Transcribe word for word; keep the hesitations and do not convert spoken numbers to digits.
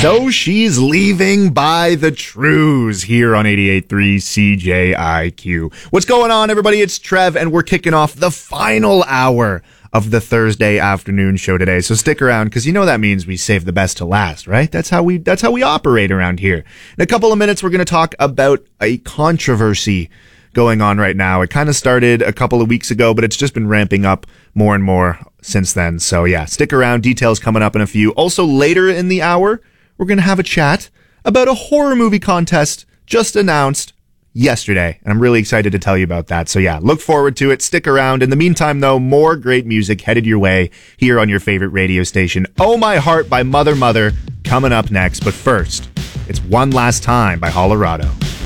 So she's leaving by the Trews here on eighty-eight point three C J I Q. What's going on, everybody? It's Trev, and we're kicking off the final hour of the Thursday afternoon show today. So stick around, because you know that means we save the best to last, right? That's how we that's how we operate around here. In a couple of minutes, we're going to talk about a controversy going on right now. It kind of started a couple of weeks ago, but it's just been ramping up more and more since then. So yeah, stick around. Details coming up in a few. Also, later in the hour, we're going to have a chat about a horror movie contest just announced yesterday. And I'm really excited to tell you about that. So yeah, look forward to it. Stick around. In the meantime, though, more great music headed your way here on your favorite radio station. Oh My Heart by Mother Mother coming up next. But first, it's One Last Time by Hollerado.